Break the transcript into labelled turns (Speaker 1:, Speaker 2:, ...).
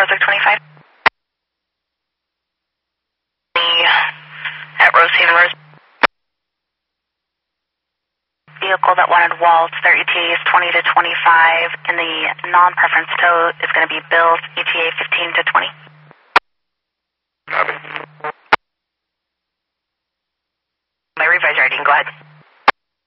Speaker 1: Brunswick 25. At Rosehaven Rose. Vehicle that wanted waltz, their ETA is 20 to 25, and the non-preference tow is going to be Bill's ETA 15 to 20.